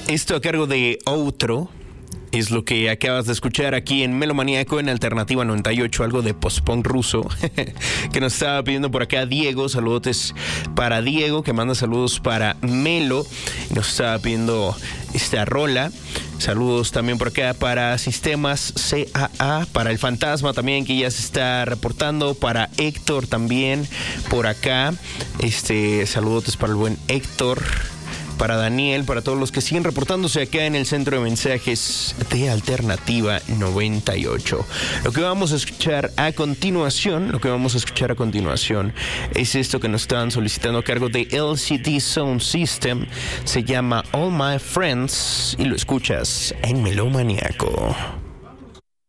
Esto a cargo de Outro. Es lo que acabas de escuchar aquí en Melomaníaco en Alternativa 98, algo de post-punk ruso que nos estaba pidiendo por acá Diego. Saludotes para Diego, que manda saludos para Melo. Nos estaba pidiendo esta rola. Saludos también por acá para Sistemas CAA, para el Fantasma también, que ya se está reportando, para Héctor también por acá. Saludotes para el buen Héctor, para Daniel, para todos los que siguen reportándose acá en el centro de mensajes de Alternativa 98. Lo que vamos a escuchar a continuación es esto que nos estaban solicitando a cargo de LCD Sound System. Se llama All My Friends y lo escuchas en Melomaníaco.